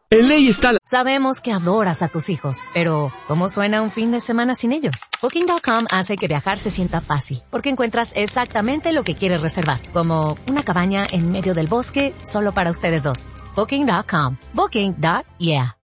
En ley está la... Sabemos que adoras a tus hijos, pero ¿cómo suena un fin de semana sin ellos? Booking.com hace que viajar se sienta fácil, porque encuentras exactamente lo que quieres reservar, como una cabaña en medio del bosque solo para ustedes dos. Booking.com. Booking.yeah.